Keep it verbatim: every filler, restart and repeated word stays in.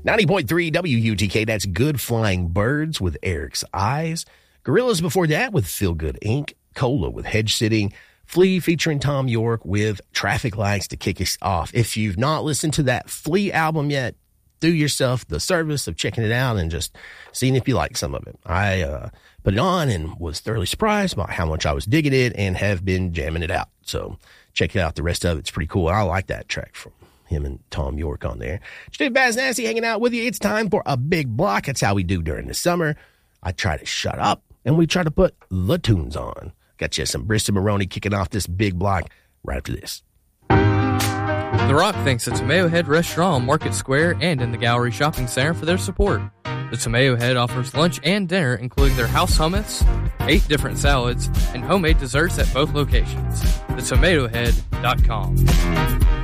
ninety point three W U T K, that's Good Flying Birds with Eric's Eyes. Gorillas before that with Feel Good Incorporated. Cola with Hedge Sitting. Flea featuring Tom York with Traffic Lights to kick us off. If you've not listened to that Flea album yet, do yourself the service of checking it out and just seeing if you like some of it. I uh, put it on and was thoroughly surprised by how much I was digging it and have been jamming it out. So check it out. The rest of it's pretty cool. I like that track from him and Tom York on there. Steve Baz Nasty hanging out with you. It's time for a big block. That's how we do during the summer. I try to shut up and we try to put the tunes on. Got you some Bristol Maroney kicking off this big block right after this. The Rock thanks the Tomato Head Restaurant on Market Square and in the Gallery Shopping Center for their support. The Tomato Head offers lunch and dinner, including their house hummus, eight different salads, and homemade desserts at both locations. the tomato head dot com.